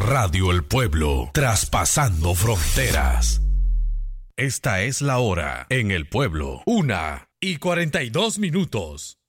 Radio El Pueblo, traspasando fronteras. Esta es la hora en El Pueblo, 1:42.